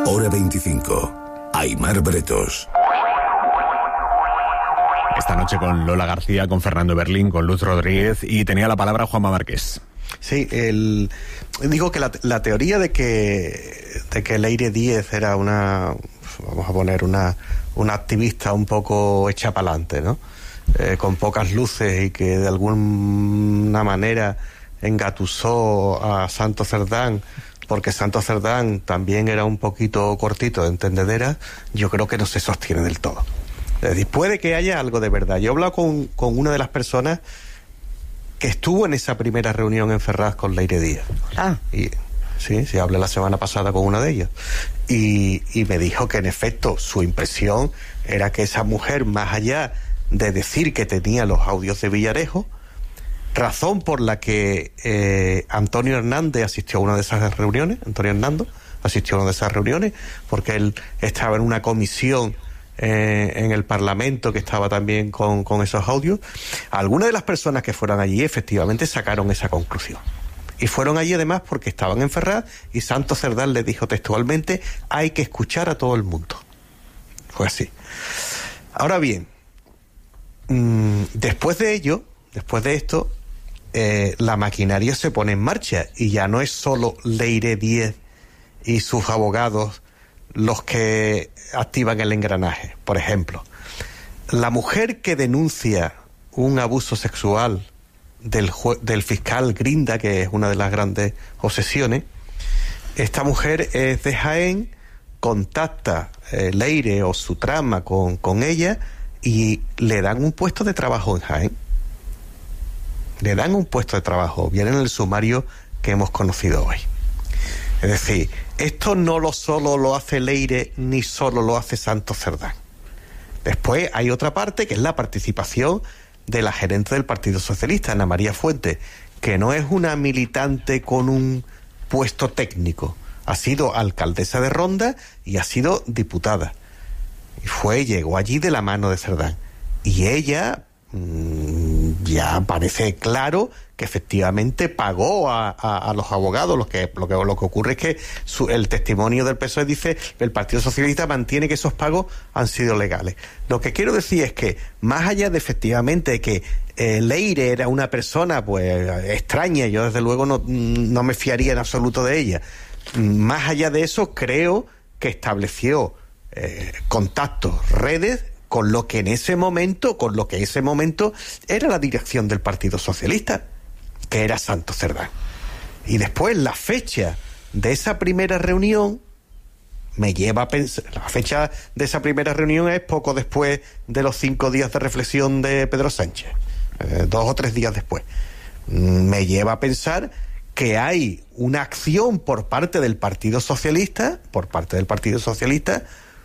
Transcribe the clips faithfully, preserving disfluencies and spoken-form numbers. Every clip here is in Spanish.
Hora veinticinco. Aimar Bretos. Esta noche con Lola García, con Fernando Berlín, con Luz Rodríguez, y tenía la palabra Juanma Márquez. Sí, el, digo que la, la teoría de que de que Leire Díez era una, vamos a poner una, una activista un poco hecha pa'lante, ¿no? Eh, con pocas luces y que de alguna manera engatusó a Santos Cerdán, porque Santos Cerdán también era un poquito cortito de entendedera, yo creo que no se sostiene del todo. Es decir, puede que haya algo de verdad. Yo he hablado con, con una de las personas que estuvo en esa primera reunión en Ferraz con Leire Díez. Ah. Y, sí, sí, hablé la semana pasada con una de ellas. Y, y me dijo que en efecto su impresión era que esa mujer, más allá de decir que tenía los audios de Villarejo, razón por la que eh, Antonio Hernández asistió a una de esas reuniones, Antonio Hernando asistió a una de esas reuniones, porque él estaba en una comisión Eh, en el Parlamento que estaba también con, con esos audios. Algunas de las personas que fueron allí efectivamente sacaron esa conclusión. Y fueron allí además porque estaban en Ferraz y Santos Cerdán les dijo textualmente: hay que escuchar a todo el mundo. Fue así. Ahora bien, mmm, después de ello, después de esto, eh, la maquinaria se pone en marcha y ya no es solo Leire Díez y sus abogados los que activan el engranaje. Por ejemplo, la mujer que denuncia un abuso sexual del, jue- del fiscal Grinda, que es una de las grandes obsesiones, esta mujer es de Jaén, contacta eh, Leire o su trama con, con ella y le dan un puesto de trabajo en Jaén. Le dan un puesto de trabajo, viene en el sumario que hemos conocido hoy. Es decir, esto no lo solo lo hace Leire ni solo lo hace Santos Cerdán. Después hay otra parte que es la participación de la gerente del Partido Socialista, Ana María Fuentes, que no es una militante con un puesto técnico. Ha sido alcaldesa de Ronda y ha sido diputada. Y fue, llegó allí de la mano de Cerdán. Y ella mmm, ya parece claro que efectivamente pagó a, a, a los abogados. Lo que, lo que lo que ocurre es que su, el testimonio del P S O E dice que el Partido Socialista mantiene que esos pagos han sido legales. Lo que quiero decir es que, más allá de efectivamente que eh, Leire era una persona pues extraña, yo desde luego no, no me fiaría en absoluto de ella, más allá de eso creo que estableció eh, contactos, redes, con lo que en ese momento, con lo que en ese momento era la dirección del Partido Socialista, que era Santos Cerdán. Y después la fecha de esa primera reunión me lleva a pensar, la fecha de esa primera reunión es poco después de los cinco días de reflexión de Pedro Sánchez, eh, dos o tres días después. Me lleva a pensar que hay una acción por parte del Partido Socialista, por parte del Partido Socialista,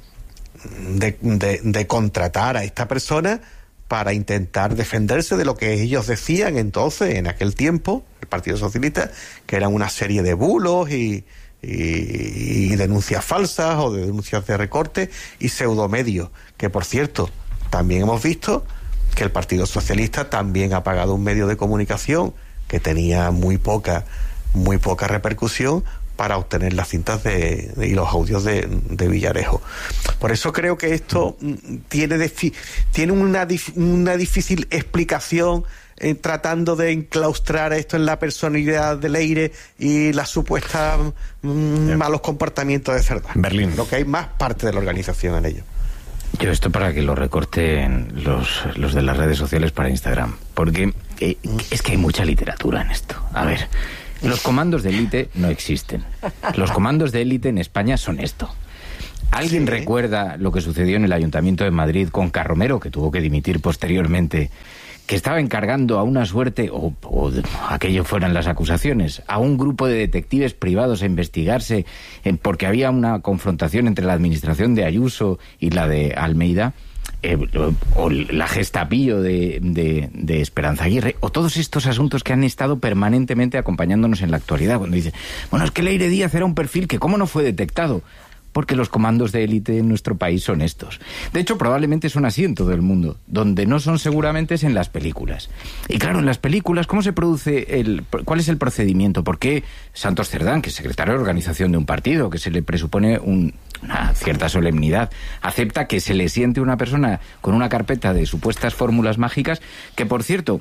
de, de, de contratar a esta persona para intentar defenderse de lo que ellos decían entonces, en aquel tiempo, el Partido Socialista, que eran una serie de bulos y, y, y denuncias falsas o de denuncias de recorte y pseudomedios, que por cierto, también hemos visto que el Partido Socialista también ha pagado un medio de comunicación que tenía muy poca, muy poca repercusión para obtener las cintas de, de, y los audios de, de Villarejo. Por eso creo que esto tiene, defi, tiene una, dif, una difícil explicación eh, tratando de enclaustrar esto en la personalidad de Leire y la supuesta mm, malos comportamientos de Cerdán. Berlín. Creo que hay más parte de la organización en ello. Yo esto para que lo recorten los, los de las redes sociales para Instagram, porque eh, es que hay mucha literatura en esto. A ver, los comandos de élite no existen. Los comandos de élite en España son esto. ¿Alguien sí. recuerda lo que sucedió en el Ayuntamiento de Madrid con Carromero, que tuvo que dimitir posteriormente, que estaba encargando a una suerte, o, o aquello fueran las acusaciones, a un grupo de detectives privados a investigarse en, porque había una confrontación entre la administración de Ayuso y la de Almeida? Eh, o la Gestapillo de, de, de Esperanza Aguirre, o todos estos asuntos que han estado permanentemente acompañándonos en la actualidad, cuando dice, bueno, es que Leire Díez era un perfil que cómo no fue detectado, porque los comandos de élite en nuestro país son estos. De hecho, probablemente son así en todo el mundo. Donde no son seguramente es en las películas. Y claro, en las películas, ¿cómo se produce el, cuál es el procedimiento? ¿Por qué Santos Cerdán, que es secretario de organización de un partido, que se le presupone un, una cierta solemnidad. Acepta que se le siente una persona con una carpeta de supuestas fórmulas mágicas, que por cierto,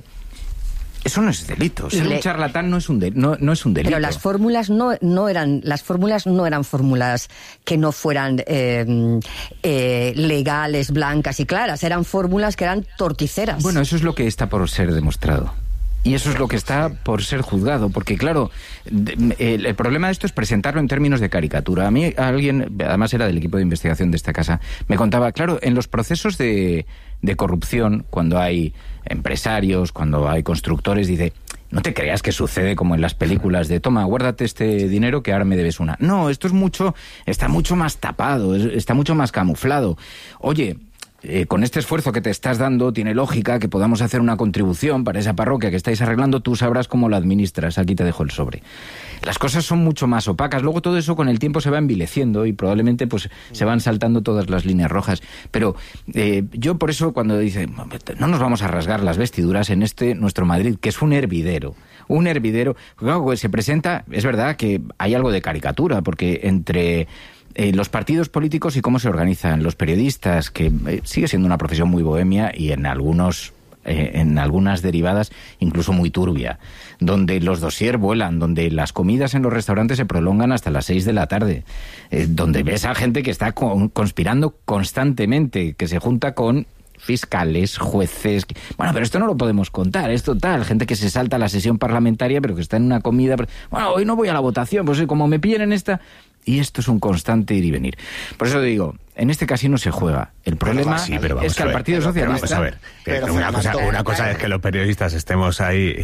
eso no es delito. Ser le... un charlatán no es un, de... no, no es un delito. Pero las fórmulas no, no eran las fórmulas no eran fórmulas que no fueran eh, eh, legales, blancas y claras. Eran fórmulas que eran torticeras. Bueno, eso es lo que está por ser demostrado. Y eso es lo que está por ser juzgado, porque claro, el, el problema de esto es presentarlo en términos de caricatura. A mí alguien, además era del equipo de investigación de esta casa, me contaba, claro, en los procesos de, de corrupción, cuando hay empresarios, cuando hay constructores, dice, no te creas que sucede como en las películas de, toma, guárdate este dinero que ahora me debes una. No, esto es mucho, está mucho más tapado, está mucho más camuflado. Oye, Eh, con este esfuerzo que te estás dando, tiene lógica que podamos hacer una contribución para esa parroquia que estáis arreglando, tú sabrás cómo la administras, aquí te dejo el sobre. Las cosas son mucho más opacas, luego todo eso con el tiempo se va envileciendo y probablemente pues se van saltando todas las líneas rojas, pero eh, yo por eso cuando dice, no nos vamos a rasgar las vestiduras en este nuestro Madrid, que es un hervidero, un hervidero, claro, pues se presenta, es verdad que hay algo de caricatura, porque entre Eh, los partidos políticos y cómo se organizan, los periodistas, que eh, sigue siendo una profesión muy bohemia y en algunos eh, en algunas derivadas incluso muy turbia, donde los dossiers vuelan, donde las comidas en los restaurantes se prolongan hasta las seis de la tarde, eh, donde ves a gente que está con, conspirando constantemente, que se junta con fiscales, jueces. Bueno, pero esto no lo podemos contar, es total. Gente que se salta a la sesión parlamentaria, pero que está en una comida. Bueno, hoy no voy a la votación, pues como me pillen en esta. Y esto es un constante ir y venir. Por eso digo, en este casino se juega. El problema sí, es que al Partido pero, Socialista... Pero vamos a ver, pero una, cosa, una cosa es que los periodistas estemos ahí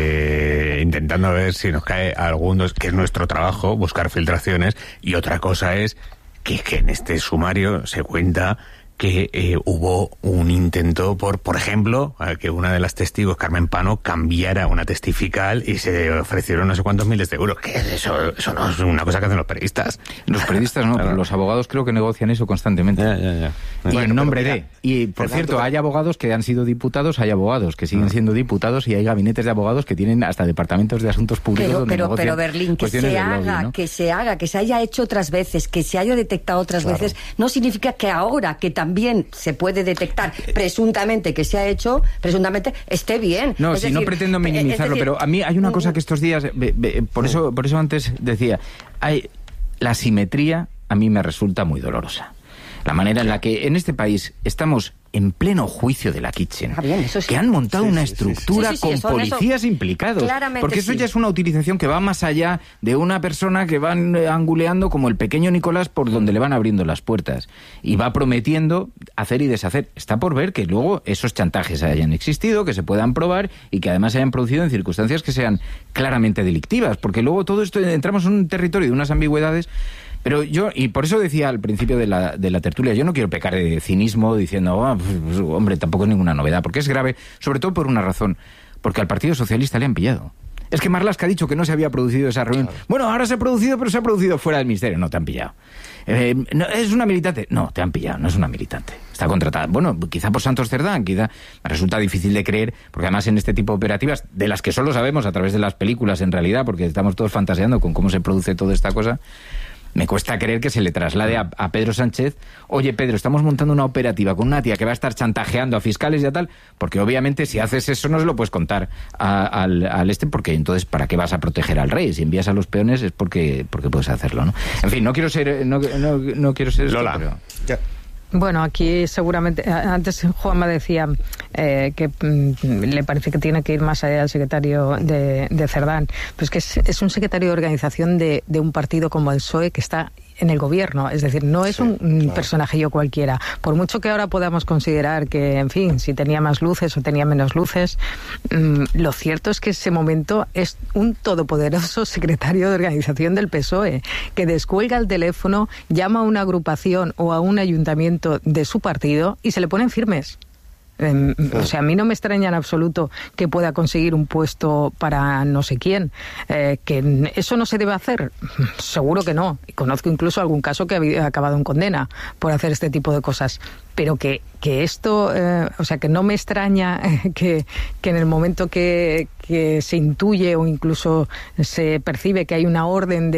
eh, intentando ver si nos cae algunos, que es nuestro trabajo, buscar filtraciones, y otra cosa es que, que en este sumario se cuenta que eh, hubo un intento por, por ejemplo, que una de las testigos, Carmen Pano, cambiara una testifical y se ofrecieron no sé cuántos miles de euros. ¿Qué es eso? Eso no es una cosa que hacen los periodistas. Los periodistas no, claro. Pero los abogados creo que negocian eso constantemente. Ya, ya, ya. Y bueno, en nombre de... Y, por Fernando, cierto, hay abogados que han sido diputados, hay abogados que siguen siendo diputados y hay gabinetes de abogados que tienen hasta departamentos de asuntos públicos pero, donde pero, negocian pero Berlín, que se haga, lobby, ¿no? que se haga, que se haya hecho otras veces, que se haya detectado otras claro. veces, no significa que ahora, que también se puede detectar presuntamente que se ha hecho, presuntamente esté bien. No, es sí, decir, no pretendo minimizarlo, decir, pero a mí hay una cosa que estos días, be, be, por eso, por eso antes decía, hay la simetría a mí me resulta muy dolorosa. La manera en la que en este país estamos en pleno juicio de la Kitchen, ah, bien, eso sí. que han montado sí, una sí, estructura sí, sí, sí, con policías eso, implicados, porque eso sí. ya es una utilización que va más allá de una persona que van anguleando como el pequeño Nicolás por donde le van abriendo las puertas y va prometiendo hacer y deshacer. Está por ver que luego esos chantajes hayan existido, que se puedan probar y que además se hayan producido en circunstancias que sean claramente delictivas, porque luego todo esto entramos en un territorio de unas ambigüedades. Pero yo, y por eso decía al principio de la, de la tertulia, yo no quiero pecar de cinismo diciendo, oh, pues, hombre, tampoco es ninguna novedad, porque es grave, sobre todo por una razón, porque al Partido Socialista le han pillado. Es que Marlaska ha dicho que no se había producido esa reunión. Claro. Bueno, ahora se ha producido, pero se ha producido fuera del ministerio. No, te han pillado. Eh, no, ¿Es una militante? No, te han pillado, no es una militante. Está contratada. Bueno, quizá por Santos Cerdán, quizá me resulta difícil de creer, porque además en este tipo de operativas, de las que solo sabemos a través de las películas en realidad, porque estamos todos fantaseando con cómo se produce toda esta cosa, me cuesta creer que se le traslade a, a Pedro Sánchez, oye Pedro, estamos montando una operativa con una tía que va a estar chantajeando a fiscales y a tal, porque obviamente si haces eso no se lo puedes contar a, al, al este, porque entonces ¿para qué vas a proteger al rey? Si envías a los peones es porque, porque puedes hacerlo, ¿no? En fin, no quiero ser, no, no, no quiero ser esto, Lola. Pero... Ya. Bueno, aquí seguramente, antes Juanma decía eh, que mm, le parece que tiene que ir más allá del secretario de, de Cerdán, pues que es, es un secretario de organización de, de un partido como el P S O E que está en el gobierno, es decir, no es sí, un claro. personajillo cualquiera, por mucho que ahora podamos considerar que, en fin, si tenía más luces o tenía menos luces, mmm, lo cierto es que ese momento es un todopoderoso secretario de organización del P S O E, que descuelga el teléfono, llama a una agrupación o a un ayuntamiento de su partido y se le ponen firmes. Eh, o sea, a mí no me extraña en absoluto que pueda conseguir un puesto para no sé quién. Eh, ¿Que eso no se debe hacer? Seguro que no. Y conozco incluso algún caso que ha acabado en condena por hacer este tipo de cosas. Pero que, que esto, eh, o sea, que no me extraña eh, que, que en el momento que, que se intuye o incluso se percibe que hay una orden de